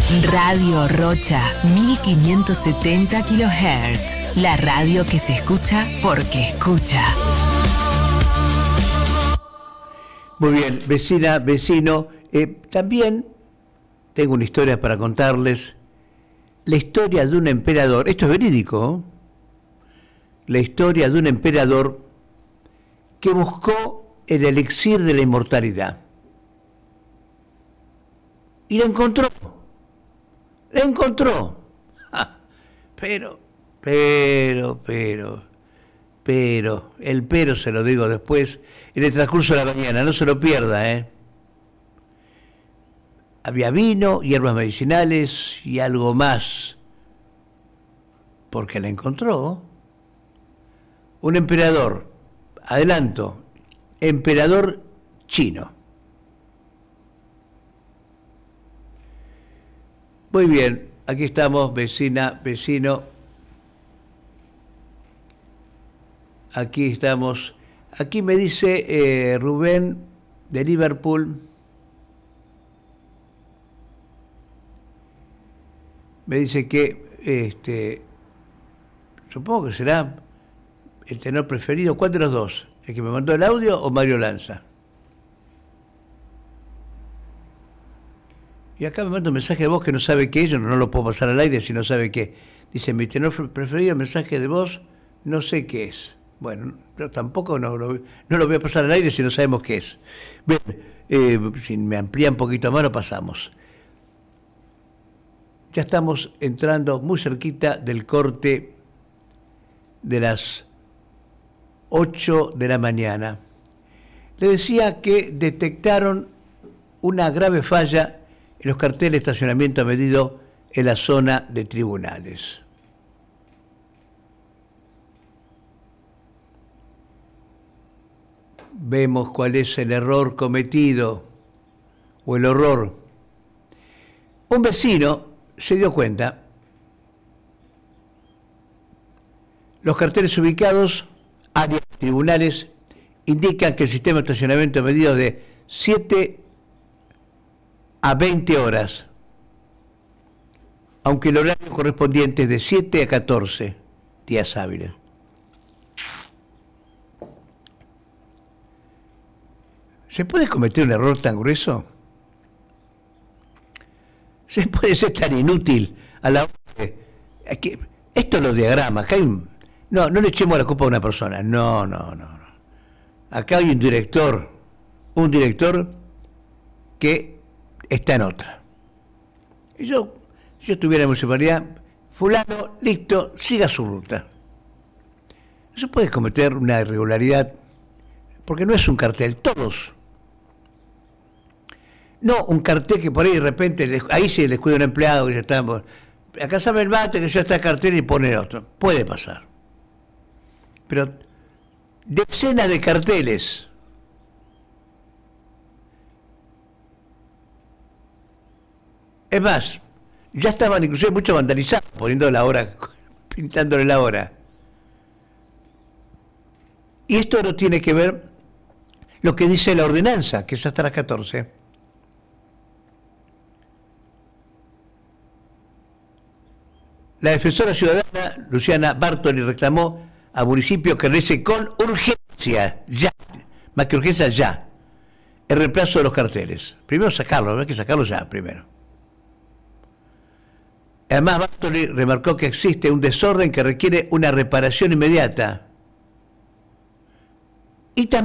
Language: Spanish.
Radio Rocha, 1570 kHz. La radio que se escucha porque escucha. Muy bien, vecina, vecino. También tengo una historia para contarles. La historia de un emperador. Esto es verídico. La historia de un emperador que buscó el elixir de la inmortalidad. Y la encontró. La encontró. Pero, el pero se lo digo después, en el transcurso de la mañana, no se lo pierda, ¿eh? Había vino, hierbas medicinales y algo más, porque la encontró. Un emperador, adelanto, emperador chino. Muy bien, aquí estamos, vecina, vecino. Aquí estamos. Aquí me dice Rubén de Liverpool. Me dice que supongo que será el tenor preferido. ¿Cuál de los dos? ¿El que me mandó el audio o Mario Lanza? Y acá me manda un mensaje de voz que no sabe qué es. Yo no lo puedo pasar al aire si no sabe qué. Dice, mi tenor preferido, mensaje de voz, no sé qué es. Bueno, yo tampoco no lo voy a pasar al aire si no sabemos qué es. Bien, si me amplía un poquito más, lo pasamos. Ya estamos entrando muy cerquita del corte de las 8 de la mañana. Le decía que detectaron una grave falla en los carteles de estacionamiento a medido en la zona de tribunales. Vemos cuál es el error cometido o el horror. Un vecino se dio cuenta. Los carteles ubicados, áreas de tribunales, indican que el sistema de estacionamiento medido de 7 a 20 horas, aunque el horario correspondiente es de 7 a 14 días hábiles. ¿Se puede cometer un error tan grueso? ¿Se puede ser tan inútil a la hora de... Esto es los diagramas. Acá hay no le echemos la culpa a una persona. No. Acá hay un director que está en otra. Y yo estuviera en la municipalidad, fulano, listo, siga su ruta. No se puede cometer una irregularidad, porque no es un cartel, todos. No, un cartel que por ahí de repente, ahí sí les cuida un empleado que ya está, acá sabe el mate que ya está el cartel y pone otro. Puede pasar. Pero decenas de carteles. Es más, ya estaban inclusive muchos vandalizados, poniendo la hora, pintándole la hora. Y esto no tiene que ver lo que dice la ordenanza, que es hasta las 14. La defensora ciudadana, Luciana Bartoli, reclamó al municipio que realice con urgencia, ya, más que urgencia, ya, el reemplazo de los carteles. Primero sacarlo, hay que sacarlo ya, primero. Además, Bartoli remarcó que existe un desorden que requiere una reparación inmediata. Y también